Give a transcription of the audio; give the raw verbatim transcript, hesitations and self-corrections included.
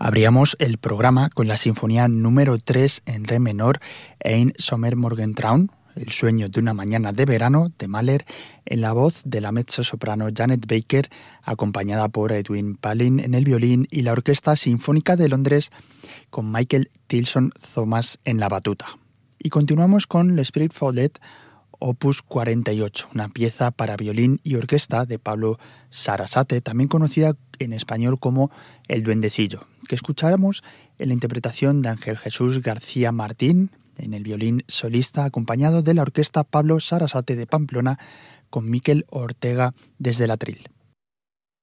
Abríamos el programa con la sinfonía número tres en re menor, Ein Sommermorgentraum, El sueño de una mañana de verano, de Mahler, en la voz de la mezzosoprano Janet Baker, acompañada por Edwin Pallin en el violín y la Orquesta Sinfónica de Londres con Michael Tilson Thomas en la batuta. Y continuamos con L'Esprit Follet, opus cuarenta y ocho, una pieza para violín y orquesta de Pablo Sarasate, también conocida en español como El Duendecillo, que escucháramos en la interpretación de Ángel Jesús García Martín en el violín solista, acompañado de la orquesta Pablo Sarasate de Pamplona con Miquel Ortega desde el atril.